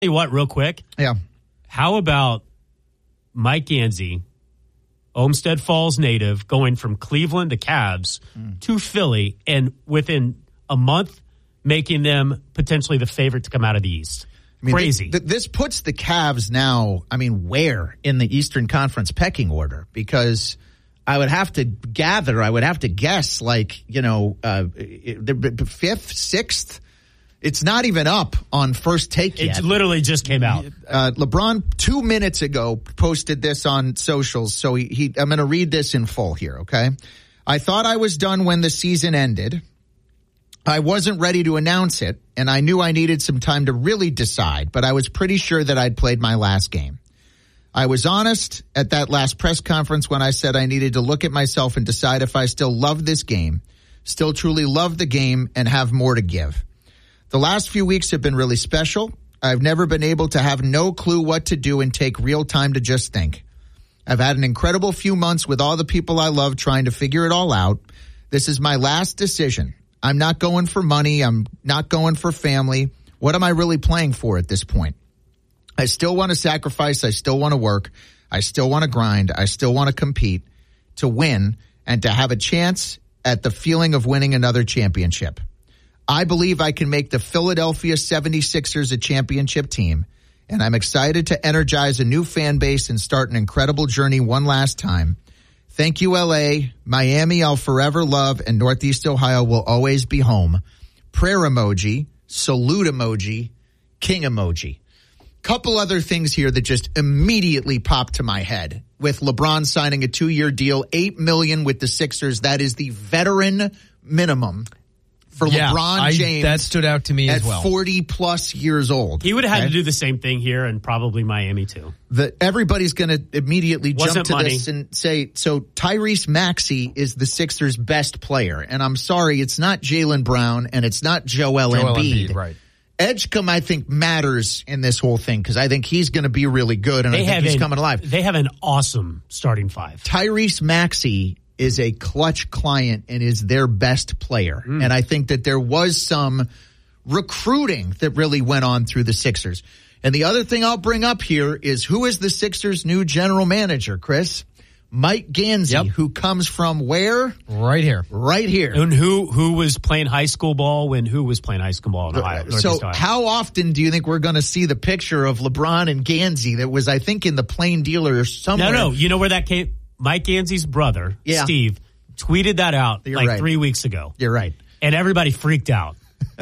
you what, real quick. Yeah. How about Mike Gansey, Olmsted Falls native, going from Cleveland to Cavs to Philly, and within a month making them potentially the favorite to come out of the East? I mean, Crazy. This puts the Cavs now, where in the Eastern Conference pecking order? Because I would have to guess, the fifth, sixth. It's not even up on First Take yet. It literally just came out. LeBron 2 minutes ago posted this on socials, so I'm going to read this in full here, okay? I thought I was done when the season ended. I wasn't ready to announce it, and I knew I needed some time to really decide, but I was pretty sure that I'd played my last game. I was honest at that last press conference when I said I needed to look at myself and decide if I still love this game, still truly love the game, and have more to give. The last few weeks have been really special. I've never been able to have no clue what to do and take real time to just think. I've had an incredible few months with all the people I love trying to figure it all out. This is my last decision. I'm not going for money. I'm not going for family. What am I really playing for at this point? I still want to sacrifice. I still want to work. I still want to grind. I still want to compete to win and to have a chance at the feeling of winning another championship. I believe I can make the Philadelphia 76ers a championship team, and I'm excited to energize a new fan base and start an incredible journey one last time. Thank you, L.A. Miami, I'll forever love, and Northeast Ohio will always be home. Prayer emoji, salute emoji, king emoji. Couple other things here that just immediately popped to my head. With LeBron signing a 2-year deal, $8 million with the Sixers, that is the veteran minimum for LeBron James. That stood out to me as well. At 40-plus years old. He would have had to do the same thing here and probably Miami, too. Everybody's going to immediately jump to money. this and say, so Tyrese Maxey is the Sixers' best player. And I'm sorry, it's not Jaylen Brown and it's not Joel Embiid. Right. Edgecombe, I think, matters in this whole thing because I think he's going to be really good and I think he's coming alive. They have an awesome starting five. Tyrese Maxey is a clutch client and is their best player. And I think that there was some recruiting that really went on through the Sixers. And the other thing I'll bring up here is who is the Sixers' new general manager, Chris? Mike Gansey, who comes from where? Right here. Right here. And who was playing high school ball when who was playing high school ball in Ohio? So how often do you think we're going to see the picture of LeBron and Gansey that was, I think, in the Plain Dealer or somewhere? No. You know where that came? Mike Gansey's brother, Steve, tweeted that out right. 3 weeks ago. You're right. And everybody freaked out.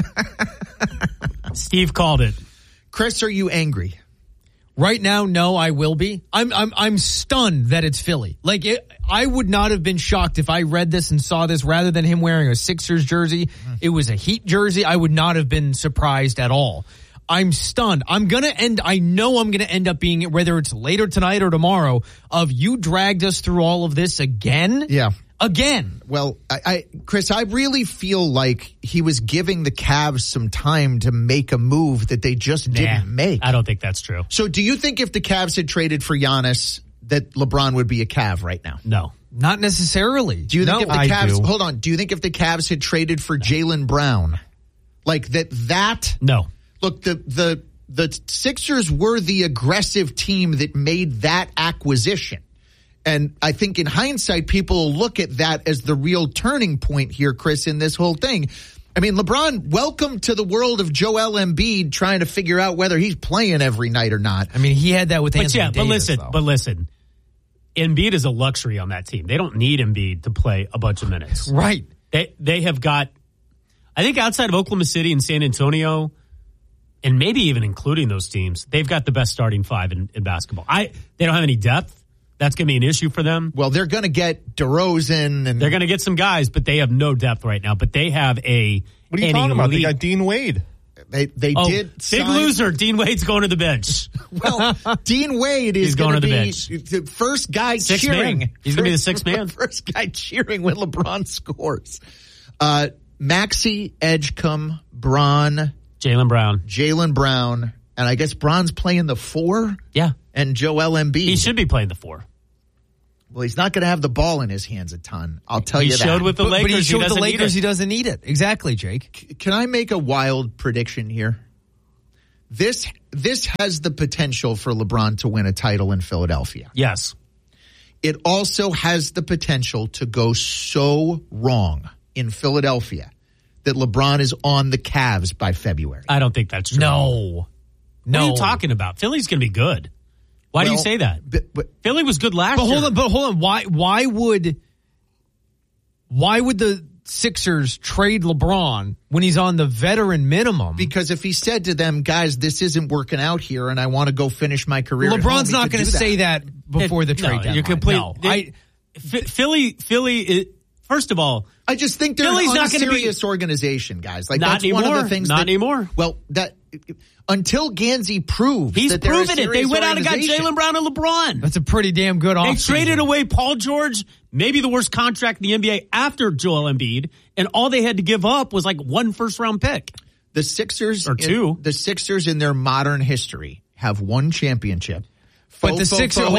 Steve called it. Chris, are you angry? Right now, no, I will be. I'm stunned that it's Philly. I would not have been shocked if I read this and saw this rather than him wearing a Sixers jersey. It was a Heat jersey. I would not have been surprised at all. I'm stunned. I know I'm going to end up being, whether it's later tonight or tomorrow, of you dragged us through all of this again. Yeah. Again. Well, Chris, I really feel like he was giving the Cavs some time to make a move that they just didn't make. I don't think that's true. So do you think if the Cavs had traded for Giannis that LeBron would be a Cav right now? No. Not necessarily. Do you think if the Cavs, hold on, do you think if the Cavs had traded for Jaylen Brown, No. Look, the Sixers were the aggressive team that made that acquisition. And I think in hindsight, people will look at that as the real turning point here, Chris, in this whole thing. I mean, LeBron, welcome to the world of Joel Embiid trying to figure out whether he's playing every night or not. I mean, he had that with Anthony Davis, but listen, Embiid is a luxury on that team. They don't need Embiid to play a bunch of minutes. Right. They have got, I think outside of Oklahoma City and San Antonio, and maybe even including those teams, they've got the best starting five in basketball. They don't have any depth. That's going to be an issue for them. Well, they're going to get DeRozan. And they're going to get some guys, but they have no depth right now. But they have a... What are you talking about? They got Dean Wade. They did big loser. Dean Wade's going to the bench. Well, Dean Wade is going to be the bench. The first guy sixth cheering. Man. He's going to be the sixth man. First guy cheering when LeBron scores. Maxey, Edgecombe, Bron... Jaylen Brown. And I guess Bron's playing the 4? Yeah. And Joel Embiid. He should be playing the 4. Well, he's not going to have the ball in his hands a ton. I'll tell you that. He showed with the Lakers. But he showed with the Lakers he doesn't need it. Exactly, Jake. Can I make a wild prediction here? This has the potential for LeBron to win a title in Philadelphia. Yes. It also has the potential to go so wrong in Philadelphia that LeBron is on the Cavs by February. I don't think that's true. No. What are you talking about? Philly's going to be good. Why do you say that? But Philly was good last year. But hold on. Why would the Sixers trade LeBron when he's on the veteran minimum? Because if he said to them, guys, this isn't working out here and I want to go finish my career at home, LeBron's not going to say that before the trade deadline. Philly, first of all, I just think they're Philly's an not going to be serious organization, guys. Like, not that's anymore. one of the things. Not anymore. Well, that until Gansey proves he's that they're proven a it. They went out and got organization. Jaylen Brown and LeBron. That's a pretty damn good They offseason. traded away Paul George, maybe the worst contract in the NBA after Joel Embiid, and all they had to give up was like one first-round pick. The Sixers Or two. The Sixers in their modern history have one championship. But the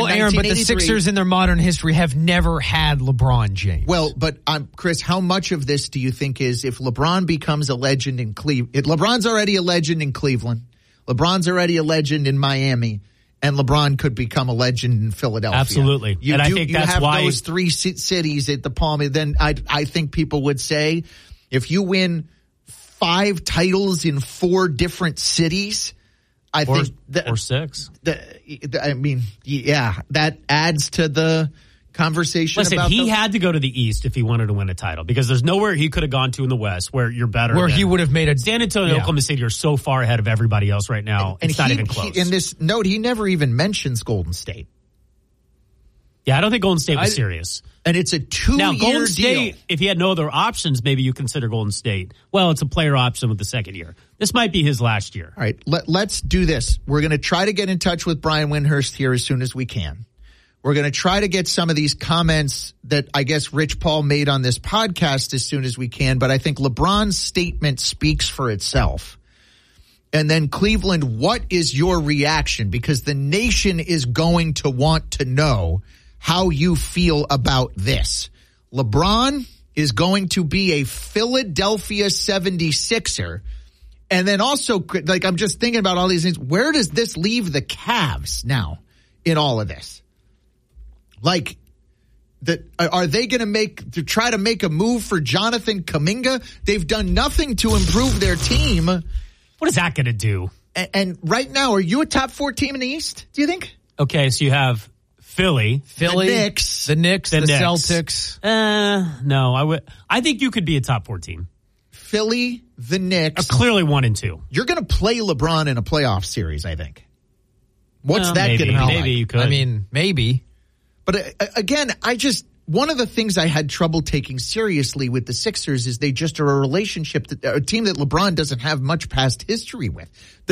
Sixers in their modern history have never had LeBron James. Well, but Chris, how much of this do you think is if LeBron becomes a legend in Cleveland? LeBron's already a legend in Cleveland. LeBron's already a legend in Miami, and LeBron could become a legend in Philadelphia. Absolutely. And I think that's have why those three cities at the palm. Then I think people would say if you win 5 titles in 4 different cities, or 6. I mean, yeah, that adds to the conversation. Listen, about he had to go to the East if he wanted to win a title because there's nowhere he could have gone to in the West where you're better. Where he would have made a San Antonio, Oklahoma City are so far ahead of everybody else right now. And it's not even close. In this note, he never even mentions Golden State. Yeah, I don't think Golden State was serious. And it's a 2-year now, Golden deal. State, if he had no other options, maybe you consider Golden State. Well, it's a player option with the second year. This might be his last year. All right, let's do this. We're going to try to get in touch with Brian Windhorst here as soon as we can. We're going to try to get some of these comments that I guess Rich Paul made on this podcast as soon as we can. But I think LeBron's statement speaks for itself. And then Cleveland, what is your reaction? Because the nation is going to want to know how you feel about this. LeBron is going to be a Philadelphia 76er. And then also, like, I'm just thinking about all these things. Where does this leave the Cavs now in all of this? Like, are they going to try to make a move for Jonathan Kuminga? They've done nothing to improve their team. What is that going to do? And right now, are you a top 4 team in the East, do you think? Okay, so you have Philly, the Knicks, the Celtics. No, I think you could be a top 4 team. Philly, the Knicks. Clearly 1 and 2. You're going to play LeBron in a playoff series, I think. What's that going to be like? Maybe you could. I mean, maybe. But again, one of the things I had trouble taking seriously with the Sixers is they just are a team that LeBron doesn't have much past history with.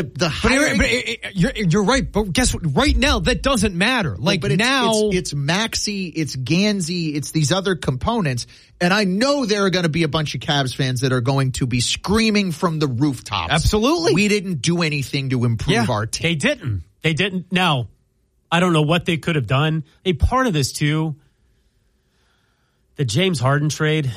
You're right. But guess what? Right now, that doesn't matter. It's Maxey, it's Gansey, it's these other components. And I know there are going to be a bunch of Cavs fans that are going to be screaming from the rooftops. Absolutely. We didn't do anything to improve our team. They didn't. Now, I don't know what they could have done. A part of this, too, the James Harden trade,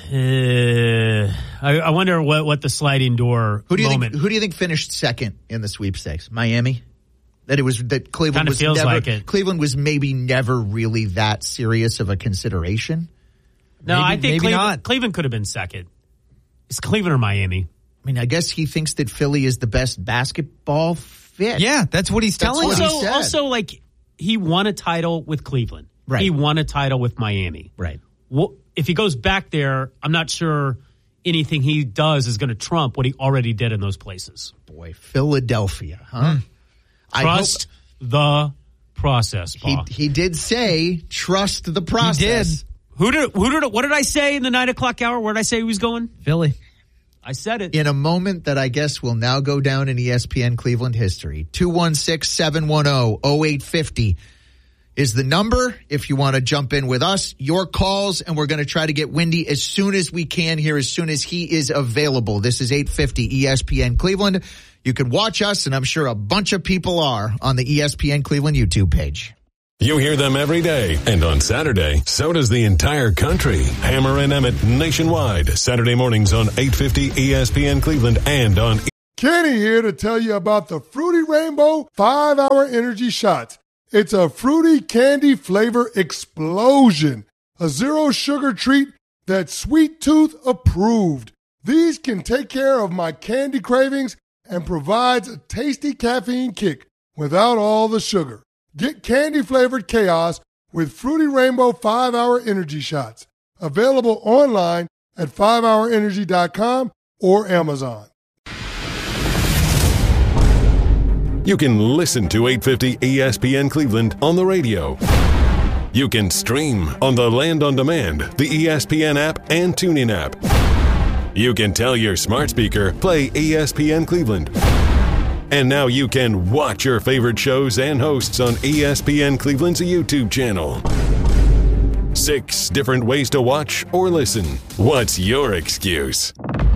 I wonder what the sliding door moment. Who do you think finished second in the sweepstakes? Miami? That Cleveland kind of feels never, like it. Cleveland was maybe never really that serious of a consideration. No, I think not. Cleveland could have been second. It's Cleveland or Miami. I mean, I guess he thinks that Philly is the best basketball fit. Yeah, that's what he's telling us. Also, like, he won a title with Cleveland. Right. He won a title with Miami. Right. Well, if he goes back there, I'm not sure anything he does is going to trump what he already did in those places. Boy, Philadelphia, huh? Trust the process, Paul. He did say trust the process. He did. What did I say in the 9 o'clock hour? Where did I say he was going? Philly. I said it. In a moment that I guess will now go down in ESPN Cleveland history. 216-710-0850 is the number if you want to jump in with us. Your calls, and we're going to try to get Windy as soon as we can here, as soon as he is available. This is 850 ESPN Cleveland. You can watch us, and I'm sure a bunch of people are, on the ESPN Cleveland YouTube page. You hear them every day, and on Saturday, so does the entire country. Hammer and Emmett nationwide, Saturday mornings on 850 ESPN Cleveland and on Kenny here to tell you about the Fruity Rainbow 5-Hour Energy Shots. It's a fruity candy flavor explosion. A zero-sugar treat that's Sweet Tooth approved. These can take care of my candy cravings and provides a tasty caffeine kick without all the sugar. Get candy-flavored chaos with Fruity Rainbow 5-Hour Energy Shots. Available online at 5hourenergy.com or Amazon. You can listen to 850 ESPN Cleveland on the radio. You can stream on the Land on Demand, the ESPN app, and TuneIn app. You can tell your smart speaker, play ESPN Cleveland. And now you can watch your favorite shows and hosts on ESPN Cleveland's YouTube channel. 6 different ways to watch or listen. What's your excuse?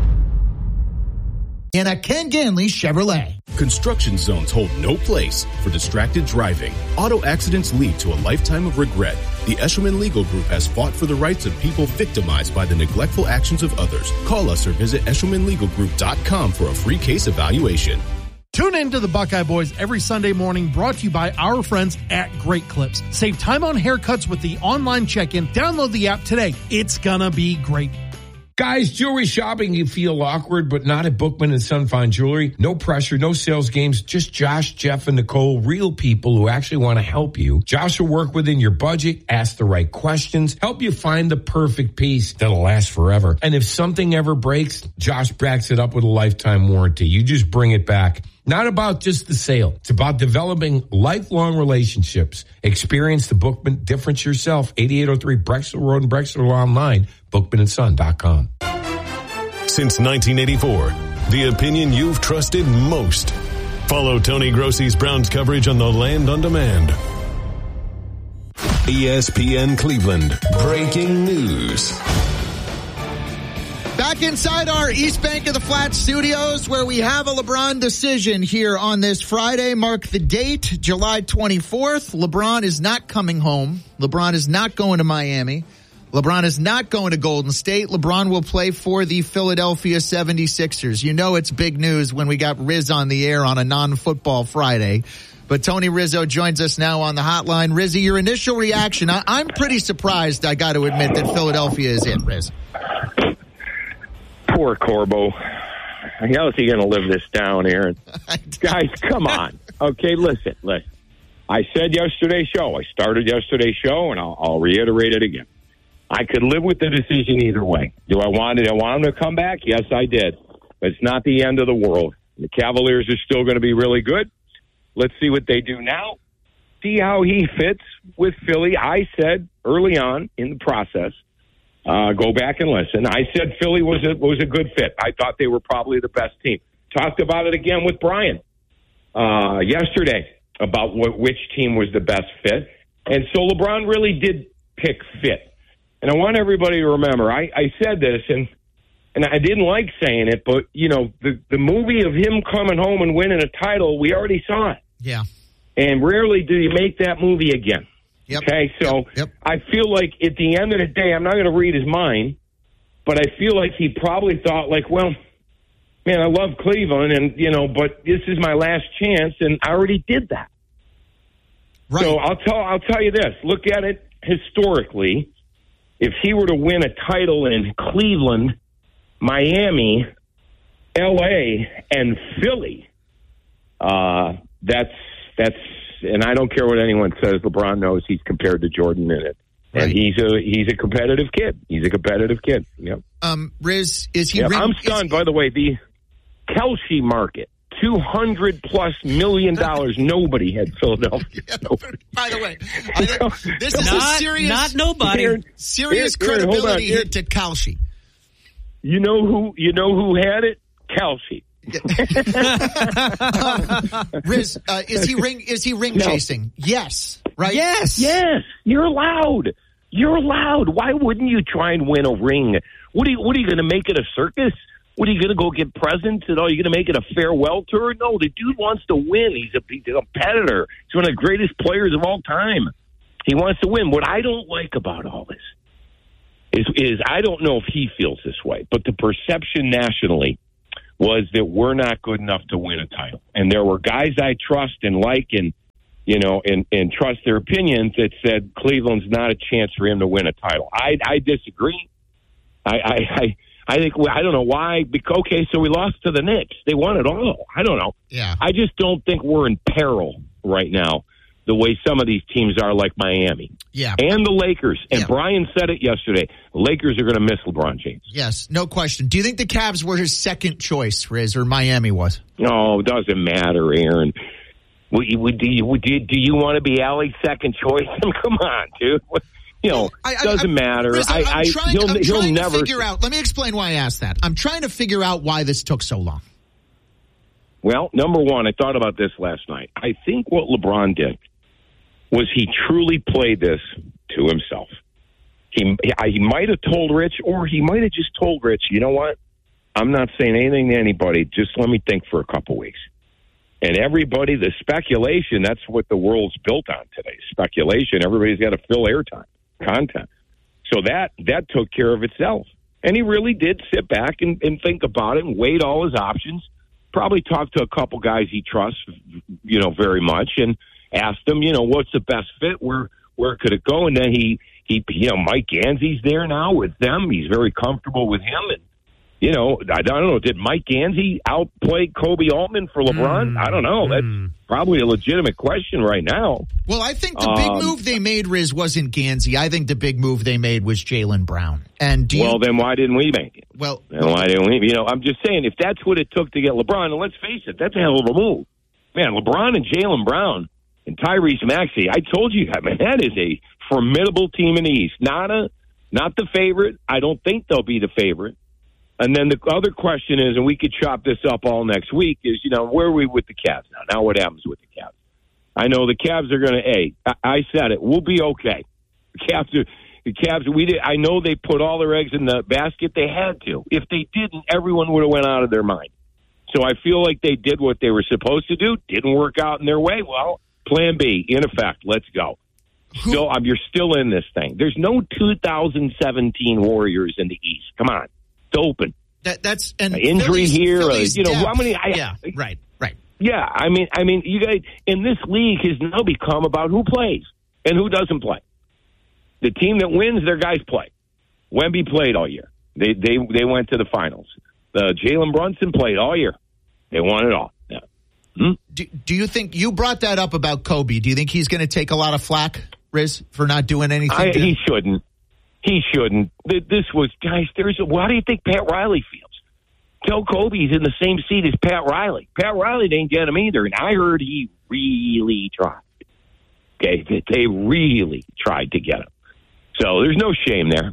In a Ken Ganley Chevrolet. Construction zones hold no place for distracted driving. Auto accidents lead to a lifetime of regret. The Eshelman Legal Group has fought for the rights of people victimized by the neglectful actions of others. Call us or visit EshelmanLegalGroup.com for a free case evaluation. Tune in to the Buckeye Boys every Sunday morning, brought to you by our friends at Great Clips. Save time on haircuts with the online check-in. Download the app today. It's gonna be great. Guys, jewelry shopping, you feel awkward, but not at Bookman and Son Fine Jewelry. No pressure, no sales games, just Josh, Jeff, and Nicole, real people who actually want to help you. Josh will work within your budget, ask the right questions, help you find the perfect piece that'll last forever. And if something ever breaks, Josh backs it up with a lifetime warranty. You just bring it back. Not about just the sale. It's about developing lifelong relationships. Experience the Bookman difference yourself. 8803 Brexel Road and Brexel online. BookmanandSon.com. Since 1984, the opinion you've trusted most. Follow Tony Grossi's Browns coverage on the Land on Demand. ESPN Cleveland. Breaking news. Back inside our East Bank of the Flat studios, where we have a LeBron decision here on this Friday. Mark the date, July 24th. LeBron is not coming home. LeBron is not going to Miami. LeBron is not going to Golden State. LeBron will play for the Philadelphia 76ers. You know it's big news when we got Riz on the air on a non-football Friday. But Tony Rizzo joins us now on the hotline. Rizzy, your initial reaction. I'm pretty surprised, I got to admit, that Philadelphia is it, Riz. Poor Corbo. How is he going to live this down, Aaron? Guys, come on. Okay, listen. I said yesterday's show. I started yesterday's show, and I'll reiterate it again. I could live with the decision either way. Do I want him to come back? Yes, I did. But it's not the end of the world. The Cavaliers are still going to be really good. Let's see what they do now. See how he fits with Philly. I said early on in the process, go back and listen. I said Philly was a good fit. I thought they were probably the best team. Talked about it again with Brian yesterday about which team was the best fit. And so LeBron really did pick fit. And I want everybody to remember, I said this, and I didn't like saying it, but, you know, the movie of him coming home and winning a title, we already saw it. Yeah. And rarely do you make that movie again. Yep. Okay, so Yep. I feel like at the end of the day, I'm not going to read his mind, but I feel like he probably thought, like, well, man, I love Cleveland, and but this is my last chance, and I already did that. Right. So I'll tell you this: look at it historically. If he were to win a title in Cleveland, Miami, L.A., and Philly, that's. And I don't care what anyone says. LeBron knows he's compared to Jordan in it, and he's a competitive kid. He's a competitive kid. Yep. Riz, is he? Yep. I'm stunned. By the way, the Kelce market, $200+ million. Nobody had Philadelphia. Nobody. By the way, this is a serious, not nobody, serious credibility hit to Kelce. You know who had it? Kelce. Riz, is he ring chasing? Yes. Right? Yes. You're allowed. Why wouldn't you try and win a ring? What are you going to make it a circus? What are you going to go get presents? And are you going to make it a farewell tour? No, the dude wants to win. He's a competitor. He's one of the greatest players of all time. He wants to win. What I don't like about all this is I don't know if he feels this way, but the perception nationally was that we're not good enough to win a title. And there were guys I trust and like and, you know, and trust their opinions that said Cleveland's not a chance for him to win a title. I disagree. I think, I don't know why. Okay, so we lost to the Knicks. They won it all. I don't know. Yeah. I just don't think we're in peril right now the way some of these teams are, like Miami. Yeah. And the Lakers. And Yeah. Brian said it yesterday. The Lakers are going to miss LeBron James. Yes, no question. Do you think the Cavs were his second choice, Riz, or Miami was? No, it doesn't matter, Aaron. Do you want to be Allie's second choice? Come on, dude. You know, doesn't matter. Riz, I'm trying he'll never to figure out. Let me explain why I asked that. I'm trying to figure out why this took so long. Well, number one, I thought about this last night. I think what LeBron did was he truly played this to himself. He might have told Rich, or he might have just told Rich, you know what? I'm not saying anything to anybody. Just let me think for a couple weeks. And everybody, the speculation, that's what the world's built on today. Speculation. Everybody's got to fill airtime, content. So that took care of itself. And he really did sit back and think about it and weighed all his options. Probably talked to a couple guys he trusts, you know, very much, and asked them, you know, what's the best fit? Where could it go? And then he you know, Mike Gansey's there now with them. He's very comfortable with him. And, you know, I don't know, did Mike Gansey outplay Kobe Altman for LeBron? I don't know. That's probably a legitimate question right now. Well, I think the big move they made, Riz, wasn't Gansey. I think the big move they made was Jaylen Brown. And then why didn't we make it? Well, then why didn't we? You know, I'm just saying, if that's what it took to get LeBron, and let's face it, that's a hell of a move. Man, LeBron and Jaylen Brown and Tyrese Maxey, I told you, man, that is a formidable team in the East. Not the favorite. I don't think they'll be the favorite. And then the other question is, and we could chop this up all next week, is, you know, where are we with the Cavs now? Now what happens with the Cavs? I know the Cavs are going to, I said it, we'll be okay. The Cavs, I know they put all their eggs in the basket. They had to. If they didn't, everyone would have went out of their mind. So I feel like they did what they were supposed to do. Didn't work out in their way. Well, plan B, in effect, let's go. You're still in this thing. There's no 2017 Warriors in the East. Come on. Open. That's an injury here. You know, how many? Right. Yeah, I mean, you guys in this league has now become about who plays and who doesn't play. The team that wins, their guys play. Wemby played all year. They went to the finals. Jalen Brunson played all year. They won it all. Yeah. Do you think you brought that up about Kobe? Do you think he's going to take a lot of flack, Riz, for not doing anything? He shouldn't. He shouldn't. This was, guys, how do you think Pat Riley feels? Tell Kobe he's in the same seat as Pat Riley. Pat Riley didn't get him either, and I heard he really tried. Okay, they really tried to get him. So there's no shame there.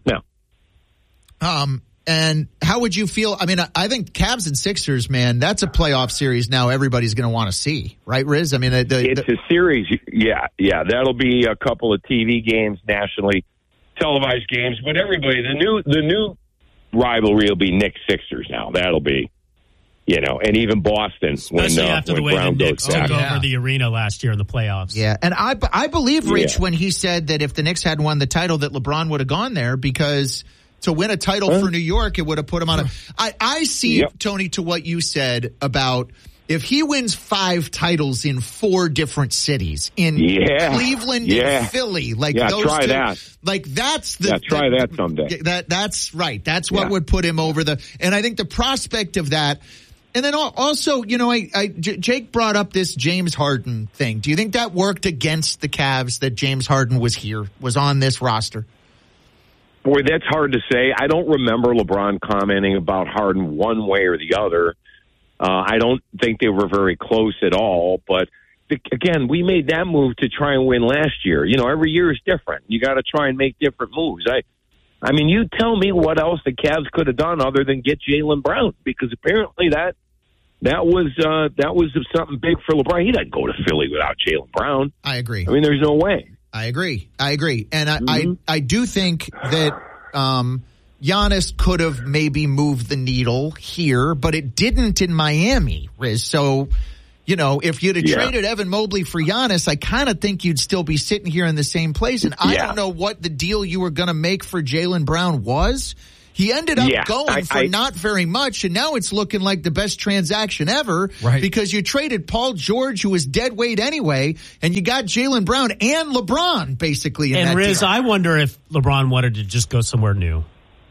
No. And how would you feel? I mean, I think Cavs and Sixers, man, that's a playoff series now everybody's going to want to see, right, Riz? I mean, it's a series. Yeah. That'll be a couple of TV games nationally. Televised games, but everybody, the new rivalry will be Knicks Sixers now. That'll be, you know, and even Boston, especially after the way the Knicks took over the arena last year in the playoffs. Yeah, and I believe Rich when he said that if the Knicks had won the title, that LeBron would have gone there, because to win a title for New York, it would have put him on a. I see, Tony, to what you said about. If he wins 5 titles in 4 different cities, in Cleveland and Philly, like those try two, that. Like that's the try that someday. That's right. That's what would put him over the. And I think the prospect of that, and then also, you know, Jake brought up this James Harden thing. Do you think that worked against the Cavs that James Harden was on this roster? Boy, that's hard to say. I don't remember LeBron commenting about Harden one way or the other. I don't think they were very close at all. But, again, we made that move to try and win last year. You know, every year is different. You got to try and make different moves. I mean, you tell me what else the Cavs could have done other than get Jaylen Brown, because apparently that was something big for LeBron. He doesn't go to Philly without Jaylen Brown. I agree. I mean, there's no way. I agree. And I do think that Giannis could have maybe moved the needle here, but it didn't in Miami, Riz. So, you know, if you'd have traded Evan Mobley for Giannis, I kind of think you'd still be sitting here in the same place. And I don't know what the deal you were going to make for Jaylen Brown was. He ended up going for not very much, and now it's looking like the best transaction ever because you traded Paul George, who was dead weight anyway, and you got Jaylen Brown and LeBron basically in and that Riz, deal. I wonder if LeBron wanted to just go somewhere new.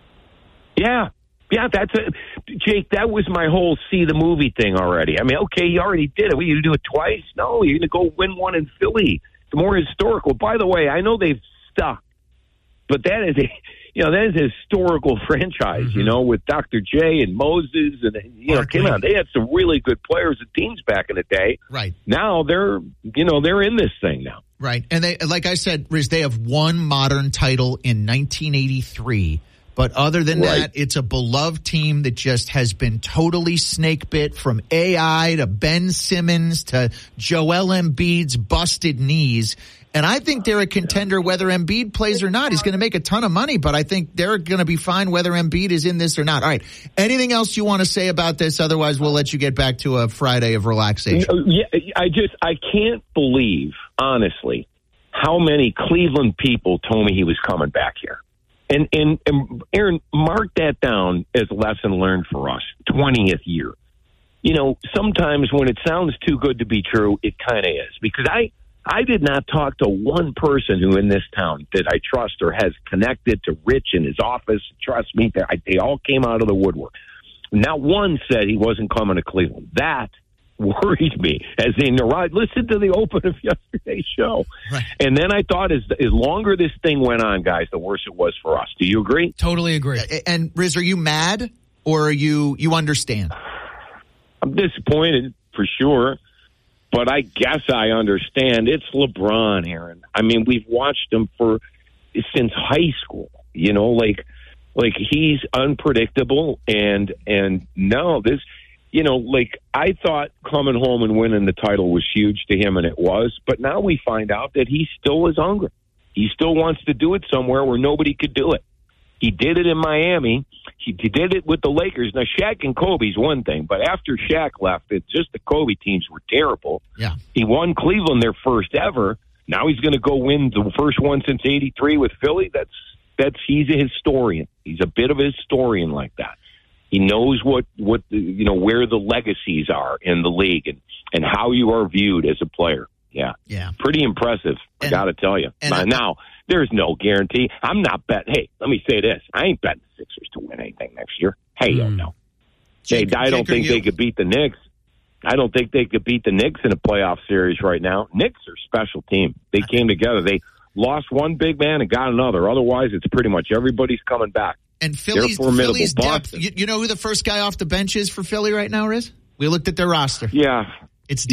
Yeah, that's it. Jake, that was my whole see the movie thing already. I mean, okay, you already did it. What, you do it twice? No, you're going to go win one in Philly. It's more historical. By the way, I know they've stuck, but that is a historical franchise, with Dr. J and Moses and, come on, they had some really good players and teams back in the day. Right. Now they're in this thing now. Right. And they, like I said, Riz, they have one modern title in 1983. But other than that, it's a beloved team that just has been totally snake bit from AI to Ben Simmons to Joel Embiid's busted knees. And I think they're a contender whether Embiid plays or not. He's going to make a ton of money, but I think they're going to be fine whether Embiid is in this or not. All right. Anything else you want to say about this? Otherwise, we'll let you get back to a Friday of relaxation. Yeah, I can't believe, honestly, how many Cleveland people told me he was coming back here. And Aaron, mark that down as a lesson learned for us, 20th year. Sometimes when it sounds too good to be true, it kind of is. Because I did not talk to one person who in this town that I trust or has connected to Rich in his office. Trust me, they all came out of the woodwork. Not one said he wasn't coming to Cleveland. That worried me. As in the ride, listen to the open of yesterday's show. Right. And then I thought as longer this thing went on, guys, the worse it was for us. Do you agree? Totally agree. And Riz, are you mad or are you understand? I'm disappointed for sure, but I guess I understand. It's LeBron, Aaron. I mean, we've watched him since high school, like he's unpredictable and no, this, I thought coming home and winning the title was huge to him, and it was. But now we find out that he still is hungry. He still wants to do it somewhere where nobody could do it. He did it in Miami. He did it with the Lakers. Now, Shaq and Kobe's one thing, but after Shaq left, it's just the Kobe teams were terrible. Yeah. He won Cleveland their first ever. Now he's going to go win the first one since '83 with Philly. He's a historian. He's a bit of a historian like that. He knows what where the legacies are in the league and how you are viewed as a player. Yeah. Pretty impressive, I got to tell you. Now, there's no guarantee. I'm not betting. Hey, let me say this. I ain't betting the Sixers to win anything next year. Hey, no. I don't think they could beat the Knicks. I don't think they could beat the Knicks in a playoff series right now. Knicks are a special team. They came together. They lost one big man and got another. Otherwise, it's pretty much everybody's coming back. And Philly's depth. You know who the first guy off the bench is for Philly right now, Riz? We looked at their roster. Yeah. It's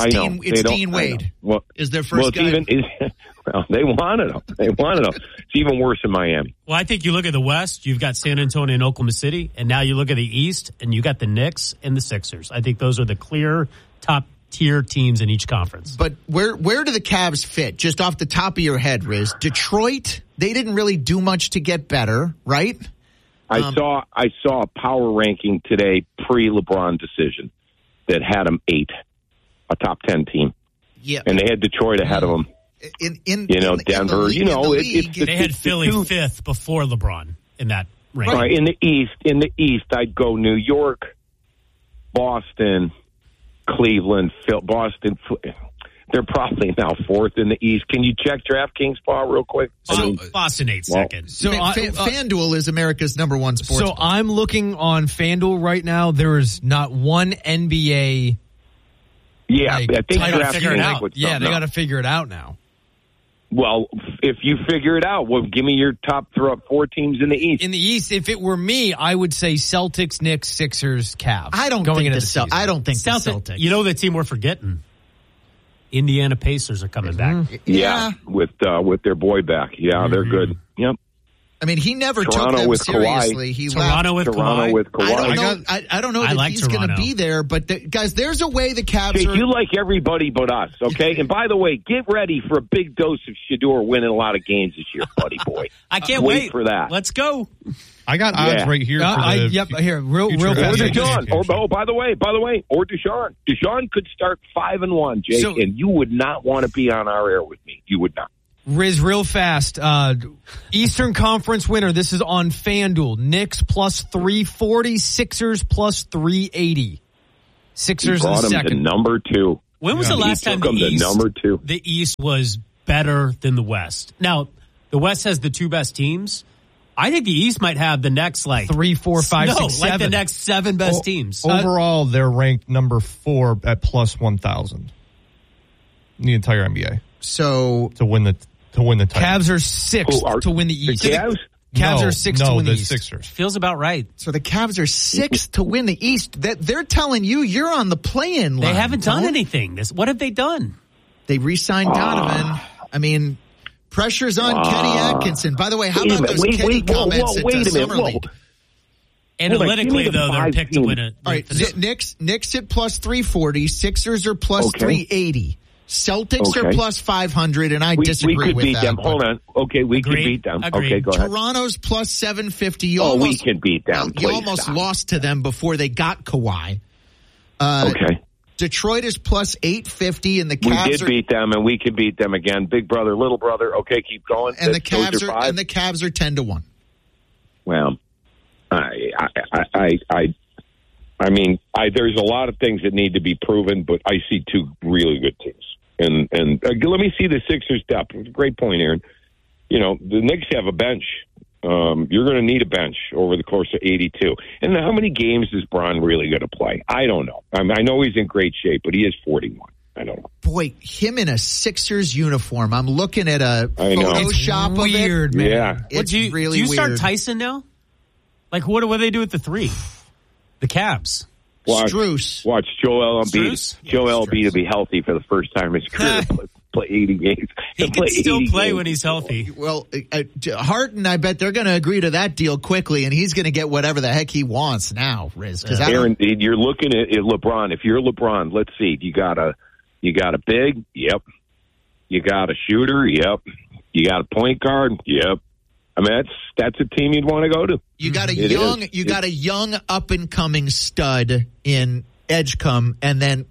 Dean Wade. Well, is their first guy. They wanted him. It's even worse in Miami. Well, I think you look at the West, you've got San Antonio and Oklahoma City, and now you look at the East, and you got the Knicks and the Sixers. I think those are the clear top-tier teams in each conference. But where do the Cavs fit? Just off the top of your head, Riz. Detroit, they didn't really do much to get better, right? I saw a power ranking today pre-LeBron decision that had them 8, a top 10 team. Yeah, and they had Detroit ahead of them. Denver. They had Philly 5th before LeBron in that ranking. Right, in the East, I'd go New York, Boston, Cleveland, Boston. They're probably now 4th in the East. Can you check DraftKings, Paul, real quick? Boston 8 second. So FanDuel is America's number one sports. So I'm looking on FanDuel right now. There is not one NBA. Yeah, I think DraftKings. Yeah, they got to figure it out now. Well, if you figure it out, give me your top 4 teams in the East. In the East, if it were me, I would say Celtics, Knicks, Sixers, Cavs. I don't think the Celtics. You know the team we're forgetting? Indiana Pacers are coming back. Yeah, with their boy back. Yeah, they're good. Yep. I mean, he never took them seriously. He Toronto with Kawhi. I don't know that he's going to be there, but guys, there's a way the Cavs Jake, you like everybody but us, okay? And by the way, get ready for a big dose of Shedeur winning a lot of games this year, buddy boy. I can't wait for that. Let's go. I got odds right here. Here, real fast. Or Deshaun. By the way, or Deshaun. Deshaun could start 5-1, Jake, and you would not want to be on our air with me. You would not. Riz, real fast. Eastern Conference winner. This is on FanDuel. Knicks plus 340, Sixers plus 380. Sixers in second. To number 2. When was the last time the East was better than the West? Now, the West has the 2 best teams. I think the East might have the next 3, 4, 5, 6, 7. Like the next 7 best teams. Overall, they're ranked number 4 at plus 1,000 in the entire NBA. So to win the title. Cavs are 6th to win the East. The Cavs? Cavs are 6th to win the East. Sixers. Feels about right. So the Cavs are 6th to win the East. They're telling you're on the play-in line. They haven't done anything. What have they done? They re-signed Donovan. I mean, pressure's on Kenny Atkinson. By the way, how about those Kenny comments at Summer League? Analytically, though, they're picked to win it. All right, Knicks at plus 340. Sixers are plus 380. Celtics are plus 500, and I disagree with that. We could beat them. Hold on. Okay, we can beat them. Agreed. Okay, go ahead. Toronto's plus 750. We can beat them. You almost lost to them before they got Kawhi. Okay. Detroit is plus 850, and the Cavs we did beat them, and we can beat them again. Big brother, little brother. Okay, keep going. And the Cavs are 10-1. Well, I mean, there's a lot of things that need to be proven, but I see 2 really good teams. And let me see the Sixers' depth. Great point, Aaron. You know, the Knicks have a bench. You're going to need a bench over the course of 82. And how many games is Bron really going to play? I don't know. I know he's in great shape, but he is 41. I don't know. Boy, him in a Sixers uniform. I'm looking at a Photoshop of it. Weird, man. Yeah. It's really do you weird. start Tyson now? Like, what do they do with the 3? The Cavs. Watch Joel Embiid. Joel Embiid to be healthy for the first time in his career. Play 80 games. He can still play when he's healthy. Well, Harden, I bet they're going to agree to that deal quickly, and he's going to get whatever the heck he wants now, Riz. Aaron, you're looking at LeBron. If you're LeBron, let's see. You got a big? Yep. You got a shooter? Yep. You got a point guard? Yep. I mean, that's a team you'd want to go to. You got a young up and coming stud in Edgecombe, and then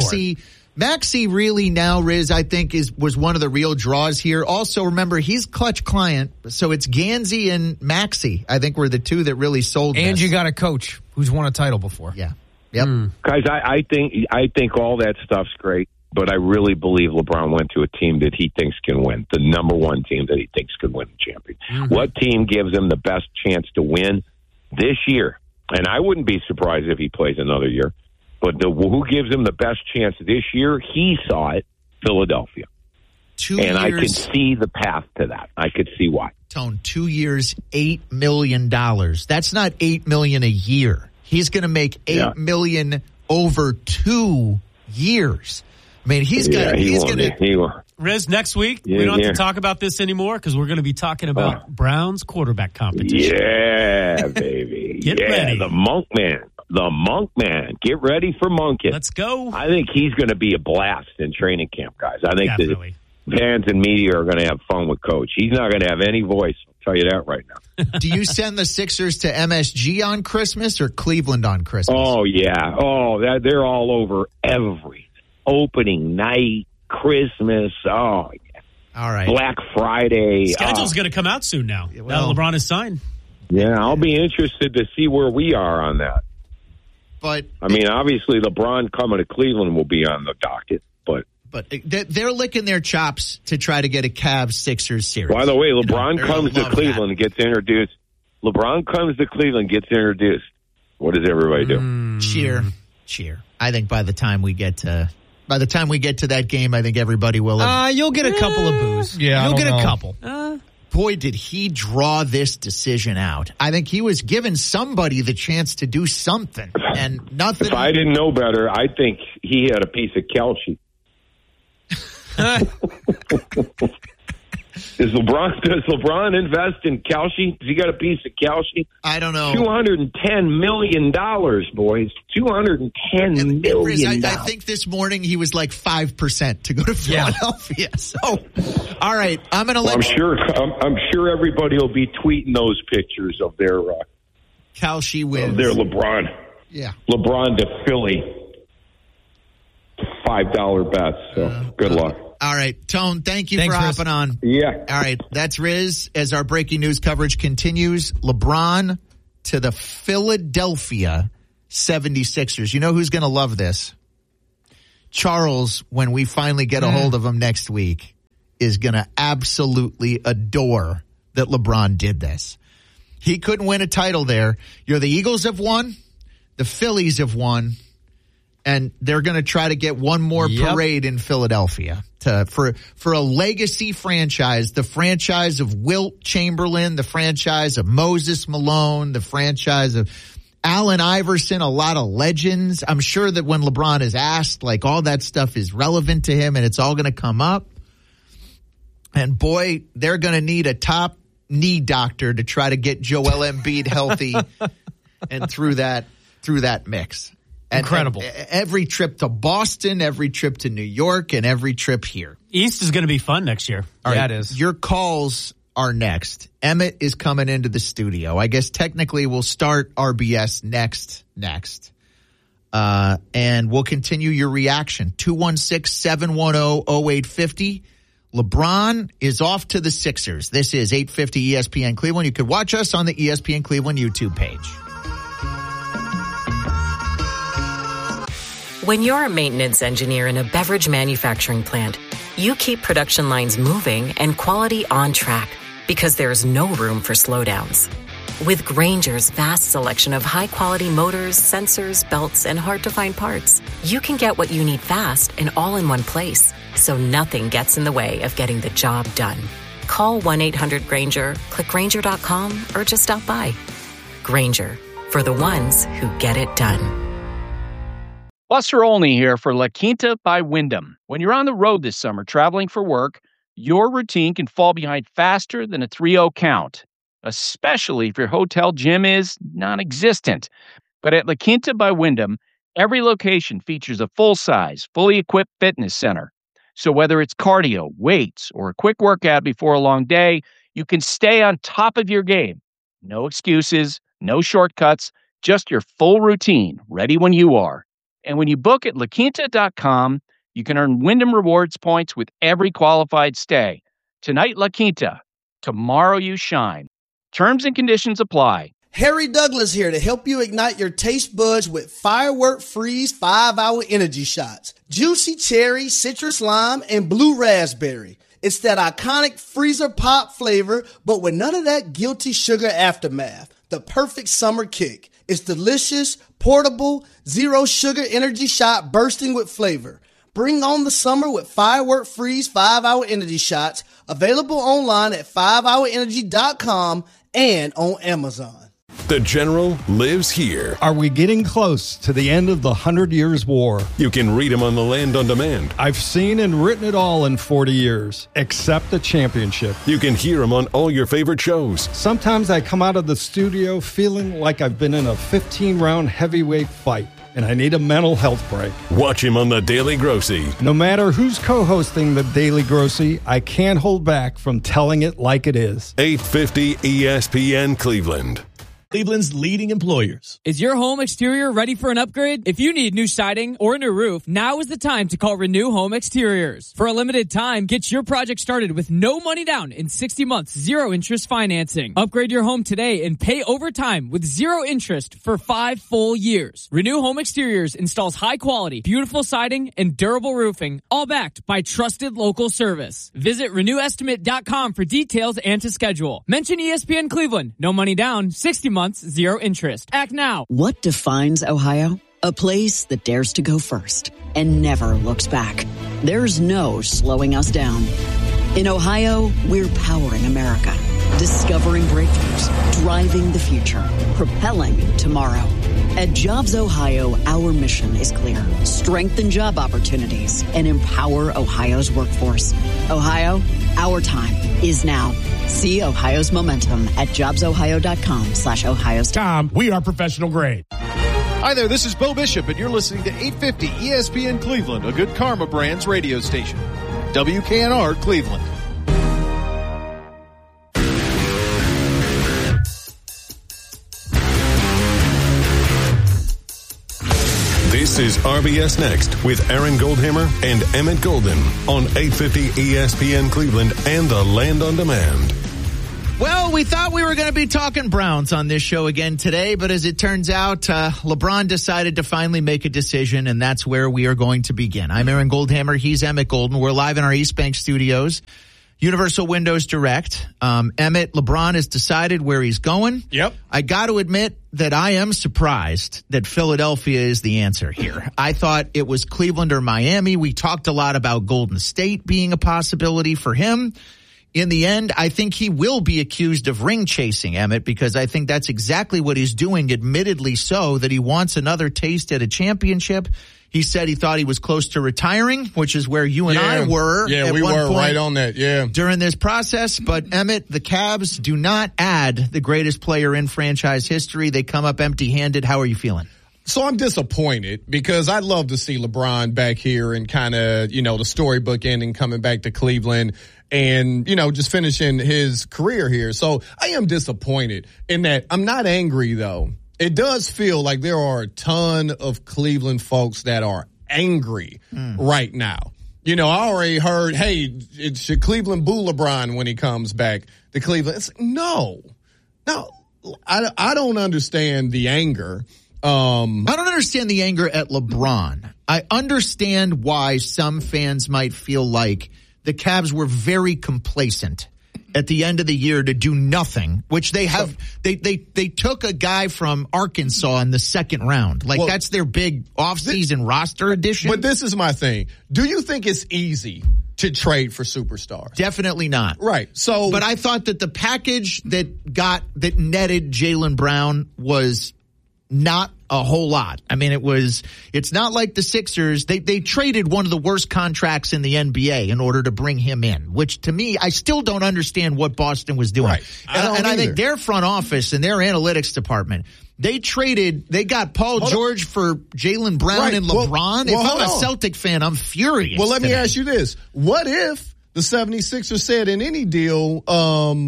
Maxey really now, Riz, I think was one of the real draws here. Also, remember, he's clutch client, so it's Gansey and Maxey, I think, were the 2 that really sold. And this. You got a coach who's won a title before. Yeah. Yep. Guys, I think all that stuff's great, but I really believe LeBron went to a team that he thinks can win, the number 1 team that he thinks can win the champion. Mm-hmm. What team gives him the best chance to win this year? And I wouldn't be surprised if he plays another year. But who gives him the best chance this year? He saw it, Philadelphia. 2 years. And I can see the path to that. I could see why. Tone, 2 years, $8 million. That's not $8 million a year. He's going to make $8 million over 2 years. I mean, he's going to. Riz, next week, we don't have to talk about this anymore because we're going to be talking about Browns quarterback competition. Yeah, baby. Get ready. The Monk Man. Get ready for Monkin. Let's go. I think he's going to be a blast in training camp, guys. I think the fans and media are going to have fun with Coach. He's not going to have any voice. I'll tell you that right now. Do you send the Sixers to MSG on Christmas or Cleveland on Christmas? Oh, yeah. Oh, they're all over every opening night, Christmas. Oh, yeah. All right. Black Friday. Schedule's going to come out soon now. Now LeBron is signed. Yeah, I'll be interested to see where we are on that. But I mean, obviously, LeBron coming to Cleveland will be on the docket, but they're licking their chops to try to get a Cavs-Sixers series. By the way, LeBron comes to Cleveland and gets introduced. LeBron comes to Cleveland, gets introduced. What does everybody do? Cheer. I think by the time we get to that game, I think everybody will. You'll get a couple of boos. Yeah, you'll get a couple. Boy, did he draw this decision out. I think he was giving somebody the chance to do something, and nothing. If I didn't know better, I think he had a piece of Kelce. Does LeBron invest in Kelce? Has he got a piece of Kelce? I don't know. $210 million, boys. $210 million. I think this morning he was like 5% to go to Philadelphia. Yeah. So, all right, I'm going to let. I'm sure everybody will be tweeting those pictures of their Kelce wins. Their LeBron. Yeah, LeBron to Philly. $5 bets. So good luck. All right, Tone, thank you Thanks, for Riz. hopping on. Yeah. All right, that's Riz. As our breaking news coverage continues, LeBron to the Philadelphia 76ers. You know who's going to love this? Charles, when we finally get a hold of him next week, is going to absolutely adore that LeBron did this. He couldn't win a title there. The Eagles have won. The Phillies have won. And they're going to try to get one more parade in Philadelphia for a legacy franchise, the franchise of Wilt Chamberlain, the franchise of Moses Malone, the franchise of Allen Iverson, a lot of legends. I'm sure that when LeBron is asked, like, all that stuff is relevant to him and it's all going to come up. And boy, they're going to need a top knee doctor to try to get Joel Embiid healthy and through that mix. Incredible. And every trip to Boston, every trip to New York, and every trip here. East is going to be fun next year. All right, it is. Your calls are next. Emmett is coming into the studio. I guess technically we'll start RBS next. And we'll continue your reaction. 216-710-0850. LeBron is off to the Sixers. This is 850 ESPN Cleveland. You could watch us on the ESPN Cleveland YouTube page. When you're a maintenance engineer in a beverage manufacturing plant, you keep production lines moving and quality on track because there's no room for slowdowns. With Grainger's vast selection of high-quality motors, sensors, belts, and hard-to-find parts, you can get what you need fast and all in one place, so nothing gets in the way of getting the job done. Call 1-800-GRAINGER, click Grainger.com, or just stop by. Grainger, for the ones who get it done. Buster Olney here for La Quinta by Wyndham. When you're on the road this summer traveling for work, your routine can fall behind faster than a 3-0 count, especially if your hotel gym is non-existent. But at La Quinta by Wyndham, every location features a full-size, fully equipped fitness center. So whether it's cardio, weights, or a quick workout before a long day, you can stay on top of your game. No excuses, no shortcuts, just your full routine, ready when you are. And when you book at LaQuinta.com, you can earn Wyndham Rewards points with every qualified stay. Tonight, La Quinta. Tomorrow, you shine. Terms and conditions apply. Harry Douglas here to help you ignite your taste buds with Firework Freeze 5-Hour Energy Shots. Juicy cherry, citrus lime, and blue raspberry. It's that iconic freezer pop flavor, but with none of that guilty sugar aftermath. The perfect summer kick. It's delicious, portable, zero sugar energy shot bursting with flavor. Bring on the summer with Firework Freeze 5-Hour Energy Shots, available online at 5hourenergy.com and on Amazon. The General lives here. Are we getting close to the end of the 100 Years' War? You can read him on the Land on Demand. I've seen and written it all in 40 years, except the championship. You can hear him on all your favorite shows. Sometimes I come out of the studio feeling like I've been in a 15-round heavyweight fight, and I need a mental health break. Watch him on The Daily Grossy. No matter who's co-hosting The Daily Grossy, I can't hold back from telling it like it is. 850 ESPN Cleveland. Cleveland's leading employers. Is your home exterior ready for an upgrade? If you need new siding or a new roof, now is the time to call Renew Home Exteriors. For a limited time, get your project started with no money down in 60 months, zero interest financing. Upgrade your home today and pay over time with zero interest for 5 full years. Renew Home Exteriors installs high quality, beautiful siding and durable roofing, all backed by trusted local service. Visit RenewEstimate.com for details and to schedule. Mention ESPN Cleveland. No money down, 60 months, zero interest. Act now. What defines Ohio? A place that dares to go first and never looks back. There's no slowing us down. In Ohio, we're powering America, discovering breakthroughs, driving the future, propelling tomorrow. At Jobs Ohio, our mission is clear. Strengthen job opportunities and empower Ohio's workforce. Ohio, our time is now. See Ohio's momentum at jobsohio.com/Ohio's. Tom, we are professional grade. Hi there, this is Bo Bishop, and you're listening to 850 ESPN Cleveland, a Good Karma Brands radio station. WKNR Cleveland. This This is RBS Next with Aaron Goldhammer and Emmett Golden on 850 ESPN Cleveland and the Land on Demand. Well, we thought we were going to be talking Browns on this show again today, but as it turns out, LeBron decided to finally make a decision, and that's where we are going to begin. I'm Aaron Goldhammer. He's Emmett Golden. We're live in our East Bank studios. Universal Windows Direct. Emmett, LeBron has decided where he's going. Yep. I got to admit that I am surprised that Philadelphia is the answer here. I thought it was Cleveland or Miami. We talked a lot about Golden State being a possibility for him. In the end, I think he will be accused of ring chasing, Emmett, because I think that's exactly what he's doing, admittedly so, that he wants another taste at a championship. He said he thought he was close to retiring, which is where you and I were. Yeah, at we one were point right on that, yeah. during this process. But, Emmett, the Cavs do not add the greatest player in franchise history. They come up empty-handed. How are you feeling? So I'm disappointed because I'd love to see LeBron back here and kind of, the storybook ending coming back to Cleveland and, just finishing his career here. So I am disappointed in that. I'm not angry, though. It does feel like there are a ton of Cleveland folks that are angry right now. I already heard, hey, should Cleveland boo LeBron when he comes back to Cleveland? It's, no, I don't understand the anger. I don't understand the anger at LeBron. I understand why some fans might feel like the Cavs were very complacent at the end of the year to do nothing, which they have. They took a guy from Arkansas in the second round. That's their big offseason roster addition. But this is my thing. Do you think it's easy to trade for superstars? Definitely not. Right. So, but I thought that the package that netted Jaylen Brown was not a whole lot. I mean, it's not like the Sixers. They traded one of the worst contracts in the NBA in order to bring him in, which to me, I still don't understand what Boston was doing. Right. I think their front office and their analytics department, they got Paul George for Jaylen Brown and LeBron. If I'm a Celtic fan, I'm furious. Well, let me ask you this. What if the 76ers said in any deal, or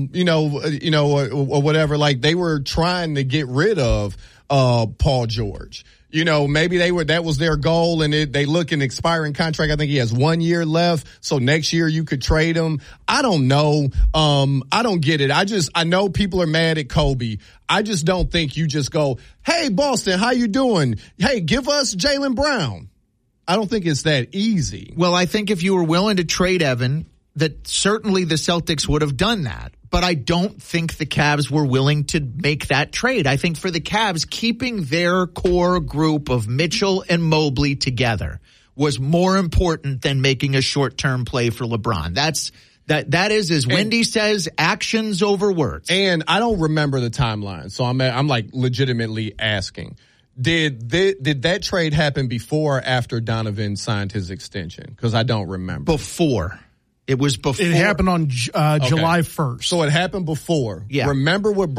whatever, like they were trying to get rid of Paul George? Maybe that was their goal, and they look an expiring contract. I think he has 1 year left, so next year you could trade him. I don't know. I don't get it. I know people are mad at Kobe. I just don't think you just go, hey, Boston, how you doing? Hey, give us Jaylen Brown. I don't think it's that easy. Well, I think if you were willing to trade Evan, that certainly the Celtics would have done that. But I don't think the Cavs were willing to make that trade. I think for the Cavs, keeping their core group of Mitchell and Mobley together was more important than making a short-term play for LeBron. That is, as Wendy says, actions over words. And I don't remember the timeline, so I'm like legitimately asking. Did that trade happen before or after Donovan signed his extension? Because I don't remember. Before. It was before. It happened on July 1st. So it happened before. Yeah. Remember what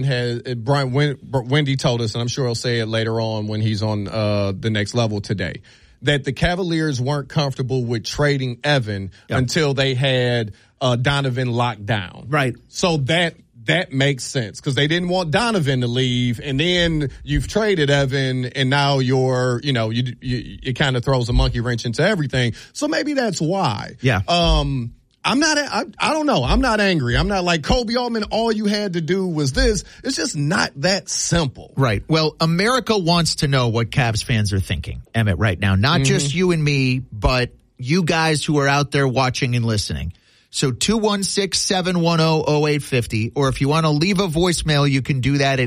Wendy told us, and I'm sure he'll say it later on when he's on the next level today, that the Cavaliers weren't comfortable with trading Evan until they had Donovan locked down. Right. So that makes sense because they didn't want Donovan to leave, and then you've traded Evan, and now it kind of throws a monkey wrench into everything. So maybe that's why. Yeah. I don't know. I'm not angry. I'm not like Kobe Altman. All you had to do was this. It's just not that simple. Right. Well, America wants to know what Cavs fans are thinking, Emmett, right now. Not just you and me, but you guys who are out there watching and listening. So 216-710-0850, or if you want to leave a voicemail, you can do that at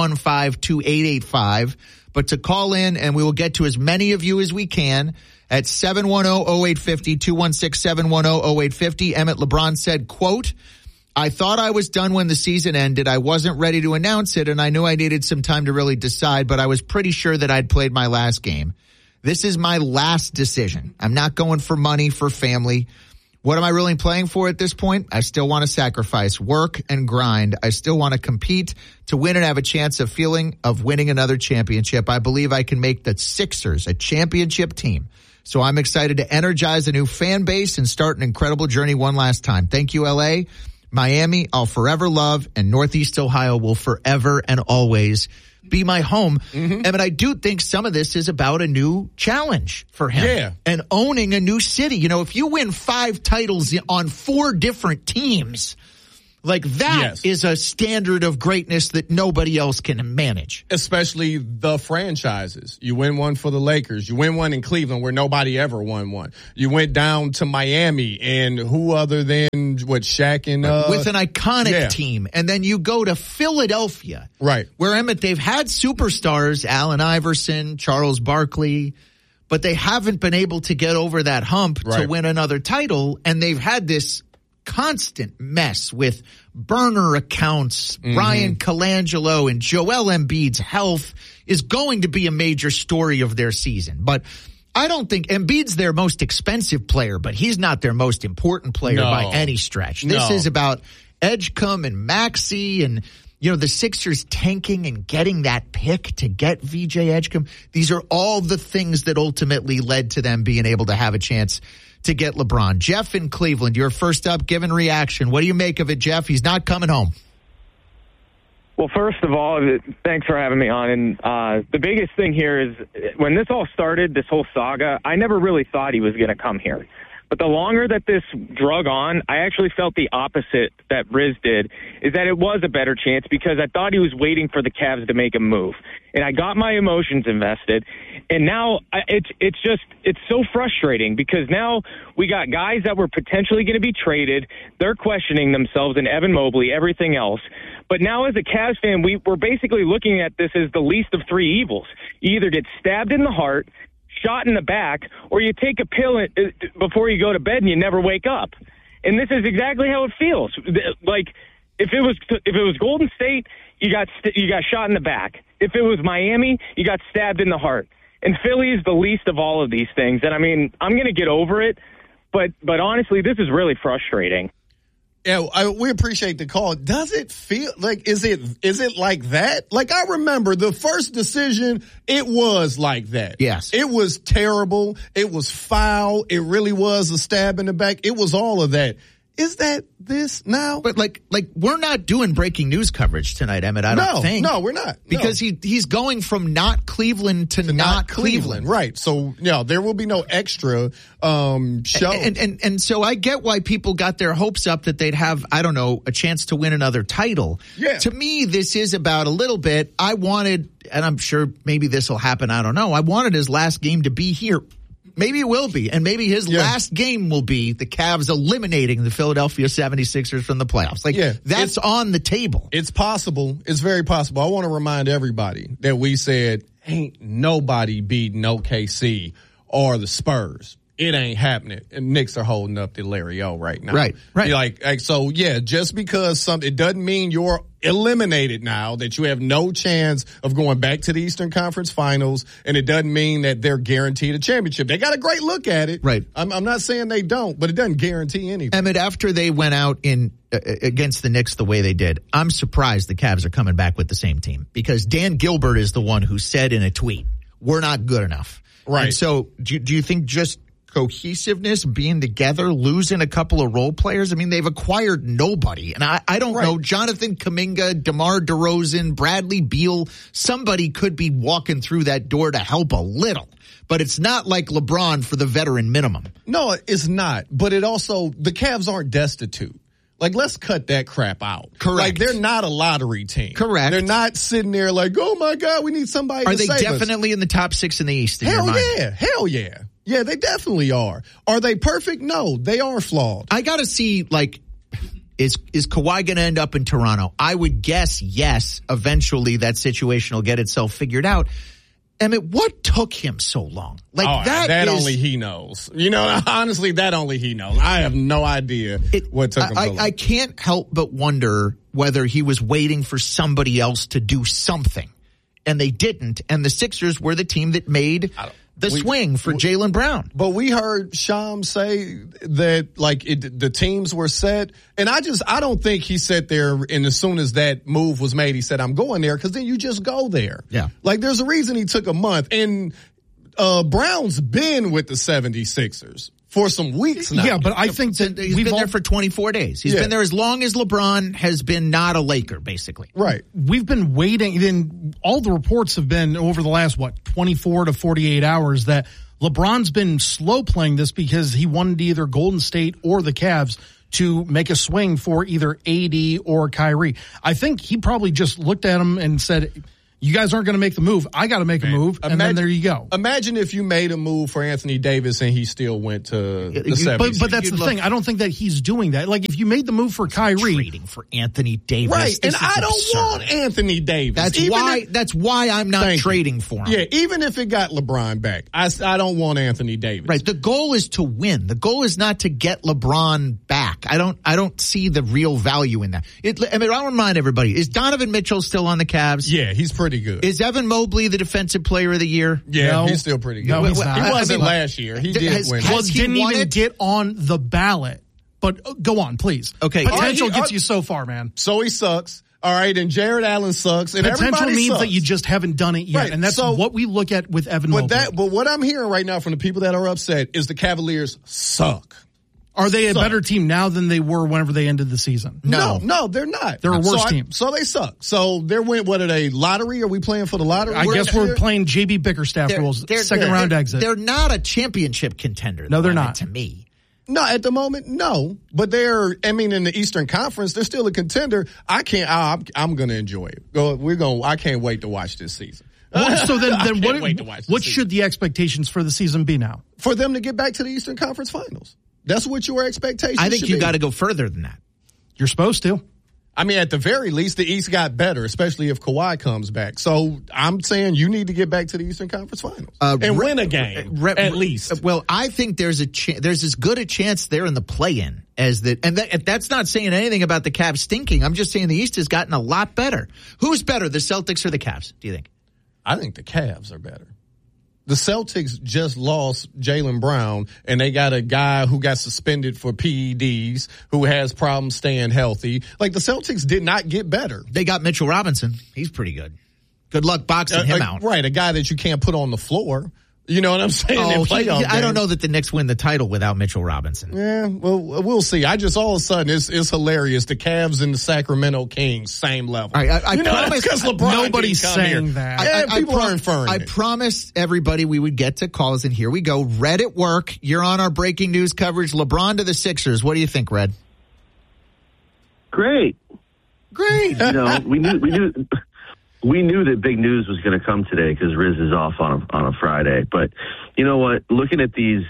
815-2885. But to call in, and we will get to as many of you as we can, at 710-0850, 216-710-0850. Emmett, LeBron said, quote, I thought I was done when the season ended. I wasn't ready to announce it, and I knew I needed some time to really decide, but I was pretty sure that I'd played my last game. This is my last decision. I'm not going for money, for family. What am I really playing for at this point? I still want to sacrifice, work, and grind. I still want to compete to win and have a chance of winning another championship. I believe I can make the Sixers a championship team. So I'm excited to energize a new fan base and start an incredible journey one last time. Thank you, LA. Miami, I'll forever love, and Northeast Ohio will forever and always be my home. But I do think some of this is about a new challenge for him and owning a new city. You know, if you win 5 titles on 4 different teams, like that is a standard of greatness that nobody else can manage. Especially the franchises. You win one for the Lakers. You win one in Cleveland where nobody ever won one. You went down to Miami, and who other than Shaq and with an iconic team. And then you go to Philadelphia. Right. Where, Emmett, they've had superstars, Allen Iverson, Charles Barkley, but they haven't been able to get over that hump to win another title, and they've had this constant mess with burner accounts. Brian Colangelo and Joel Embiid's health is going to be a major story of their season. But I don't think Embiid's their most expensive player, but he's not their most important player by any stretch. This is about Edgecombe and Maxey and, you know, the Sixers tanking and getting that pick to get VJ Edgecombe. These are all the things that ultimately led to them being able to have a chance to get LeBron. Jeff in Cleveland, you're first up, giving reaction. What do you make of it, Jeff? He's not coming home. Well, first of all, thanks for having me on. And the biggest thing here is when this all started, this whole saga, I never really thought he was going to come here. But the longer that this drug on, I actually felt the opposite that Riz did, is that it was a better chance because I thought he was waiting for the Cavs to make a move. And I got my emotions invested. And now it's so frustrating because now we got guys that were potentially going to be traded. They're questioning themselves, and Evan Mobley, everything else. But now as a Cavs fan, we're basically looking at this as the least of 3 evils. You either get stabbed in the heart, shot in the back, or you take a pill before you go to bed and you never wake up. And this is exactly how it feels. Like if it was Golden State, you got shot in the back. If it was Miami, you got stabbed in the heart. And Philly is the least of all of these things. And I mean, I'm going to get over it, but honestly, this is really frustrating. Yeah, we appreciate the call. Does it feel like, is it like that? Like, I remember the first decision, it was like that. Yes. It was terrible. It was foul. It really was a stab in the back. It was all of that. Is that this now? But like we're not doing breaking news coverage tonight, Emmett, I don't think. No, we're not. Because he's going from not Cleveland to not Cleveland. Right. So, there will be no extra show. And so I get why people got their hopes up that they'd have, I don't know, a chance to win another title. Yeah. To me, this is about a little bit. I wanted, and I'm sure maybe this will happen, I don't know. I wanted his last game to be here. Maybe it will be, and maybe his last game will be the Cavs eliminating the Philadelphia 76ers from the playoffs. That's on the table. It's possible. It's very possible. I want to remind everybody that we said, ain't nobody beating OKC or the Spurs. It ain't happening. And Knicks are holding up to Larry O right now. Right. So, just because it doesn't mean you're eliminated now, that you have no chance of going back to the Eastern Conference Finals, and it doesn't mean that they're guaranteed a championship. They got a great look at it. Right. I'm not saying they don't, but it doesn't guarantee anything. Emmett, after they went out against the Knicks the way they did, I'm surprised the Cavs are coming back with the same team, because Dan Gilbert is the one who said in a tweet, we're not good enough. Right. And so do you think just cohesiveness, being together, losing a couple of role players? I mean, they've acquired nobody. And I don't know, Jonathan Kuminga, DeMar DeRozan, Bradley Beal, somebody could be walking through that door to help a little. But it's not like LeBron for the veteran minimum. No, it's not. But it also, the Cavs aren't destitute. Like, let's cut that crap out. Correct. Like, they're not a lottery team. Correct. They're not sitting there like, oh my God, we need somebody to save us. Are they definitely in the top 6 in the East? Hell yeah. Yeah, they definitely are. Are they perfect? No, they are flawed. I got to see, is Kawhi going to end up in Toronto? I would guess yes. Eventually, that situation will get itself figured out. Emmett, what took him so long? That only he knows. Honestly, that only he knows. I have no idea what took him so long. I can't help but wonder whether he was waiting for somebody else to do something, and they didn't. And the Sixers were the team that made the swing for Jaylen Brown. But we heard Sham say that the teams were set, and I don't think he sat there and as soon as that move was made, he said, I'm going there, because then you just go there. Yeah. There's a reason he took a month, and Brown's been with the 76ers for some weeks now. Yeah, but I think that he's been there for 24 days. He's been there as long as LeBron has been not a Laker, basically. Right. We've been waiting. Then all the reports have been over the last, 24 to 48 hours that LeBron's been slow playing this because he wanted either Golden State or the Cavs to make a swing for either AD or Kyrie. I think he probably just looked at him and said, you guys aren't going to make the move. I got to make a move, and then there you go. Imagine if you made a move for Anthony Davis and he still went to the 70s. But that's the thing. I don't think that he's doing that. Like, if you made the move for Kyrie. Trading for Anthony Davis. Right, and I don't want Anthony Davis. That's why I'm not trading for him. Yeah, even if it got LeBron back, I don't want Anthony Davis. Right, the goal is to win. The goal is not to get LeBron back. I don't see the real value in that. I'll remind everybody, is Donovan Mitchell still on the Cavs? Yeah, he's pretty good. Is Evan Mobley the defensive player of the year? Yeah, he's still pretty good. No, he's not. He wasn't last year. He did win. Well, didn't even get on the ballot. But go on, please. Okay. Potential gets you so far, man. So he sucks. All right, and Jared Allen sucks. And potential means sucks. that you just haven't done it yet. Right. And that's what we look at with Evan Mobley. But what I'm hearing right now from the people that are upset is the Cavaliers suck. Are they a better team now than they were whenever they ended the season? No, they're not. They're a worse team. So they suck. So what are they, lottery? Are we playing for the lottery? I guess we're playing JB Bickerstaff rules, second round exit. They're not a championship contender. No, they're not. To me. No, at the moment, no. But in the Eastern Conference, they're still a contender. I'm going to enjoy it. I can't wait to watch this season. So then what should the expectations for the season be now? For them to get back to the Eastern Conference Finals. That's what your expectations I think should you be. got to go further than that. You're supposed to. I mean, at the very least, the East got better, especially if Kawhi comes back. So I'm saying you need to get back to the Eastern Conference Finals and win a game at least. Well, I think there's as good a chance they're in the play-in as that, and that's not saying anything about the Cavs stinking. I'm just saying the East has gotten a lot better. Who's better, the Celtics or the Cavs? Do you think? I think the Cavs are better. The Celtics just lost Jaylen Brown, and they got a guy who got suspended for PEDs, who has problems staying healthy. Like, the Celtics did not get better. They got Mitchell Robinson. He's pretty good. Good luck boxing him out. Right, a guy that you can't put on the floor. You know what I'm saying? I don't know that the Knicks win the title without Mitchell Robinson. Yeah, well, we'll see. I just all of a sudden it's hilarious. The Cavs and the Sacramento Kings, same level. All right, I promise because LeBron nobody's saying that. Yeah, people are inferring. I promised everybody we would get to calls, and here we go. Red at work. You're on our breaking news coverage. LeBron to the Sixers. What do you think, Red? Great. You know, we knew that big news was going to come today because Riz is off on a Friday. But you know what? Looking at these,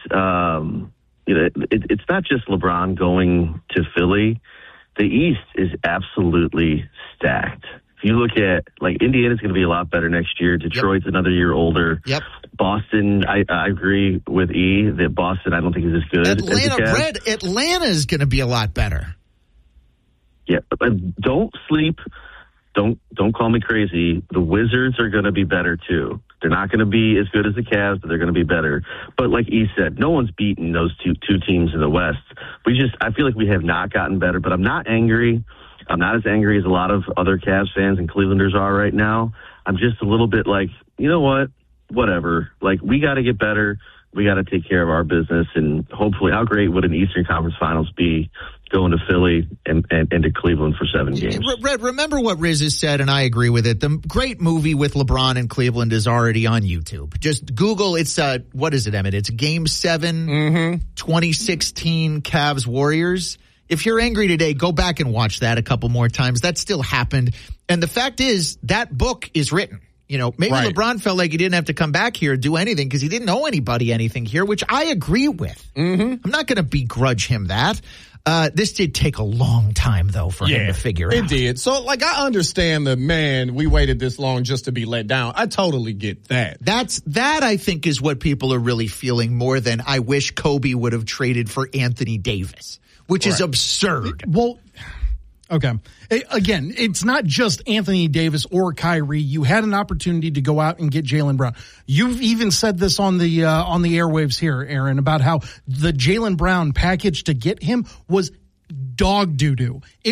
it's not just LeBron going to Philly. The East is absolutely stacked. If you look at, Indiana's going to be a lot better next year. Detroit's another year older. Yep. Boston, I agree with E that Boston I don't think is as good as the Cavs. Atlanta's going to be a lot better. Yeah, but don't sleep. Don't call me crazy. The Wizards are going to be better too. They're not going to be as good as the Cavs, but they're going to be better. But like E said, no one's beaten those two teams in the West. I feel like we have not gotten better, but I'm not angry. I'm not as angry as a lot of other Cavs fans and Clevelanders are right now. I'm just a little bit like, you know what? Whatever. We got to get better. We got to take care of our business, and hopefully, how great would an Eastern Conference Finals be going to Philly and to Cleveland for 7 games? Red, remember what Riz has said, and I agree with it. The great movie with LeBron in Cleveland is already on YouTube. Just Google, it's, what is it, Emmett? It's Game 7, 2016 Cavs Warriors. If you're angry today, go back and watch that a couple more times. That still happened. And the fact is, that book is written. You know, maybe right. LeBron felt like he didn't have to come back here and do anything because he didn't owe anybody anything here, which I agree with. I'm not going to begrudge him that. This did take a long time, though, for him to figure out. It did. So, I understand we waited this long just to be let down. I totally get that. That, I think, is what people are really feeling more than I wish Kobe would have traded for Anthony Davis, which is absurd. Well, okay. Again, it's not just Anthony Davis or Kyrie. You had an opportunity to go out and get Jaylen Brown. You've even said this on the airwaves here, Aaron, about how the Jaylen Brown package to get him was dog doo-doo. It was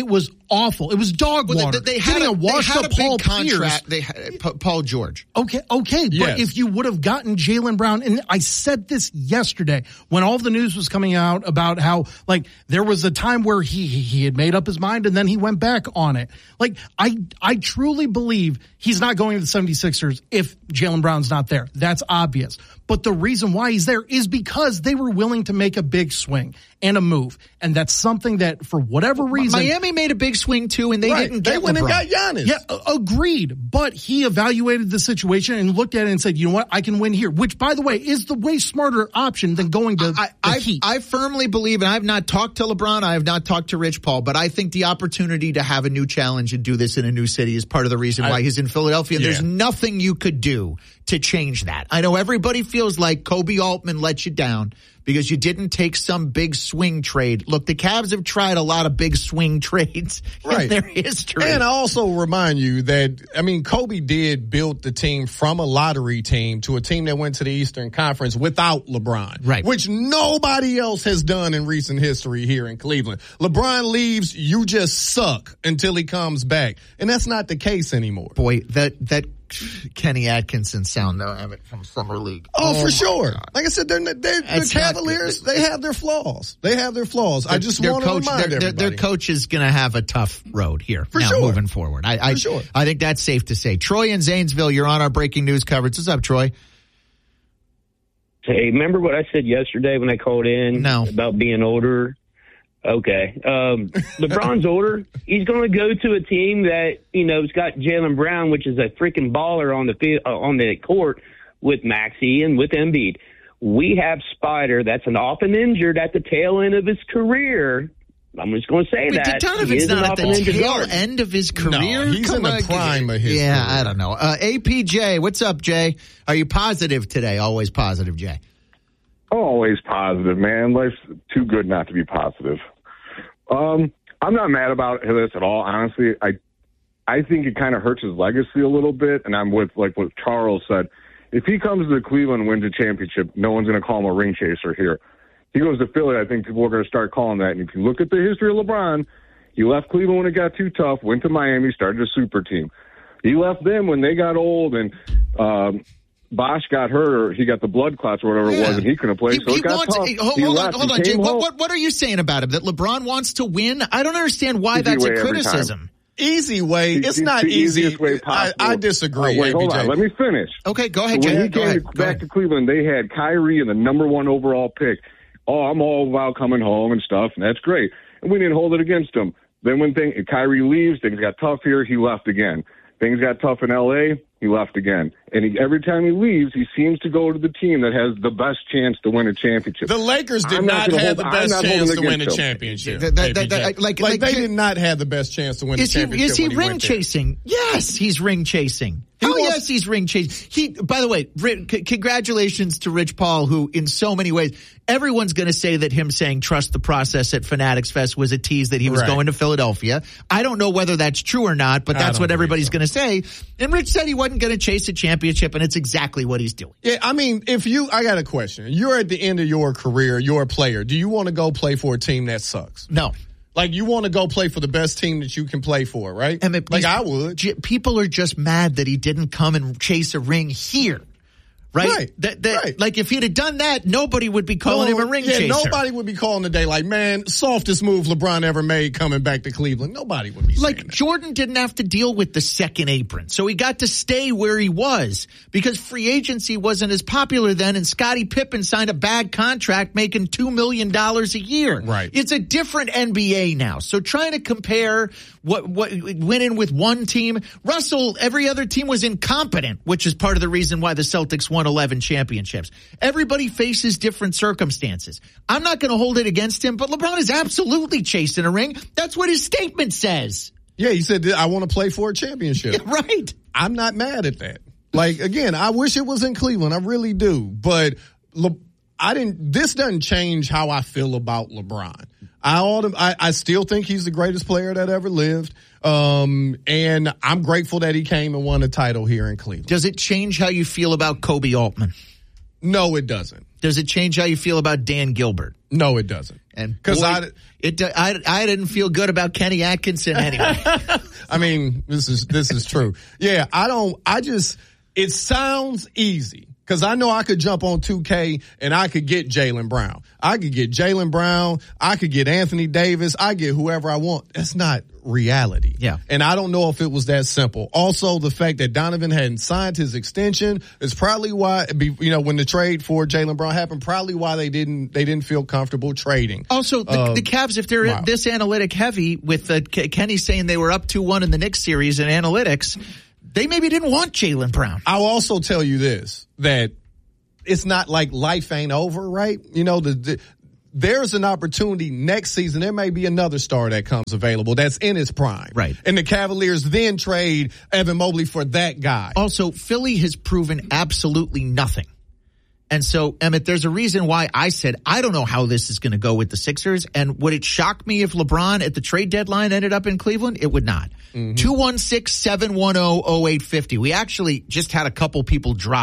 awful. It was dog water. They had a big contract. They had Paul George. Okay. Yes. But if you would have gotten Jaylen Brown, and I said this yesterday when all the news was coming out about how, like, there was a time where he had made up his mind and then he went back on it. Like, I truly believe he's not going to the 76ers if Jaylen Brown's not there. That's obvious. But the reason why he's there is because they were willing to make a big swing and a move. And that's something that, for whatever reason, Miami made a big swing too, and they didn't get They went LeBron. and got Giannis. Yeah, agreed. But he evaluated the situation and looked at it and said, you know what, I can win here, which, by the way, is the way smarter option than going to the Heat. I firmly believe, and I have not talked to LeBron, I have not talked to Rich Paul, but I think the opportunity to have a new challenge and do this in a new city is part of the reason why he's in Philadelphia. There's nothing you could do to change that. I know everybody feels like Kobe Altman let you down because you didn't take some big swing trade. Look, the Cavs have tried a lot of big swing trades in their history. And I also remind you that, I mean, Kobe did build the team from a lottery team to a team that went to the Eastern Conference without LeBron. Right. Which nobody else has done in recent history here in Cleveland. LeBron leaves, you just suck until he comes back. And that's not the case anymore. Boy, that Kenny Atkinson sound, though, I have it from Summer League. Oh, for sure. God. Like I said, the Cavaliers, they have their flaws. I just want to remind everybody. Their coach is going to have a tough road here moving forward. I think that's safe to say. Troy in Zanesville, you're on our breaking news coverage. What's up, Troy? Hey, remember what I said yesterday when I called in about being older? Okay. LeBron's older. He's going to go to a team that, has got Jaylen Brown, which is a freaking baller on the field, on the court with Maxey and with Embiid. We have Spider that's often injured at the tail end of his career. I'm just going to say that. Donovan's not at the tail end of his career? No, he's in the prime of his career. I don't know. APJ, what's up, Jay? Are you positive today? Always positive, Jay. Always positive, man. Life's too good not to be positive. I'm not mad about this at all, honestly. I think it kind of hurts his legacy a little bit, and I'm with like what Charles said. If he comes to Cleveland and wins a championship, no one's going to call him a ring chaser here. He goes to Philly, I think people are going to start calling that. And if you look at the history of LeBron, he left Cleveland when it got too tough, went to Miami, started a super team. He left them when they got old and Bosh got hurt, or he got the blood clots or whatever it was, and he couldn't play, so it got tough. Hold on, Jay. What are you saying about him? That LeBron wants to win? I don't understand why that's a criticism. Easy way. It's not easy. Easiest way possible. I disagree. Wait, hold on. Let me finish. Okay, go ahead, Jay. When he came back to Cleveland, they had Kyrie and the number 1 overall pick. Oh, I'm all about coming home and stuff, and that's great. And we didn't hold it against him. Then when Kyrie leaves, things got tough here, he left again. Things got tough in L.A., he left again. And every time he leaves, he seems to go to the team that has the best chance to win a championship. The Lakers did not have the best chance to win a championship. They did not have the best chance to win a championship. Is he ring chasing? Yes, he's ring chasing. Yes, he's ring chasing. By the way, congratulations to Rich Paul, who in so many ways, everyone's going to say that him saying trust the process at Fanatics Fest was a tease that he was going to Philadelphia. I don't know whether that's true or not, but that's what everybody's going to say. And Rich said he wasn't going to chase a championship, and it's exactly what he's doing. Yeah, I mean, I got a question. You're at the end of your career, you're a player. Do you want to go play for a team that sucks? No. Like, you want to go play for the best team that you can play for, right? I would. People are just mad that he didn't come and chase a ring here. Right? Right. Like, if he'd have done that, nobody would be calling him a ring chaser. Nobody would be calling today like, man, softest move LeBron ever made coming back to Cleveland. Nobody would be saying that. Jordan didn't have to deal with the second apron, so he got to stay where he was because free agency wasn't as popular then, and Scottie Pippen signed a bad contract making $2 million a year. Right. It's a different NBA now, so trying to compare what winning with one team, Russell, every other team was incompetent, which is part of the reason why the Celtics won 11 championships. Everybody faces different circumstances. I'm not going to hold it against him, but LeBron is absolutely chasing a ring. That's what his statement says. Yeah, he said, I want to play for a championship. Yeah, right. I'm not mad at that. Like, again, I wish it was in Cleveland. I really do. But this doesn't change how I feel about LeBron. I still think he's the greatest player that ever lived. And I'm grateful that he came and won a title here in Cleveland. Does it change how you feel about Kobe Altman? No, it doesn't. Does it change how you feel about Dan Gilbert? No, it doesn't. And because I didn't feel good about Kenny Atkinson anyway. I mean, this is true. Yeah, it sounds easy. Because I know I could jump on 2K and I could get Jaylen Brown. I could get Jaylen Brown. I could get Anthony Davis. I get whoever I want. That's not reality. Yeah. And I don't know if it was that simple. Also, the fact that Donovan hadn't signed his extension is probably why, when the trade for Jaylen Brown happened, probably why they didn't feel comfortable trading. Also, the Cavs, if they're this analytic heavy with Kenny saying they were up 2-1 in the Knicks series in analytics, they maybe didn't want Jaylen Brown. I'll also tell you this, that it's not like life ain't over, right? There's an opportunity next season. There may be another star that comes available that's in his prime. Right. And the Cavaliers then trade Evan Mobley for that guy. Also, Philly has proven absolutely nothing. And so, Emmett, there's a reason why I said I don't know how this is going to go with the Sixers. And would it shock me if LeBron at the trade deadline ended up in Cleveland? It would not. 216-710-0850. We actually just had a couple people drop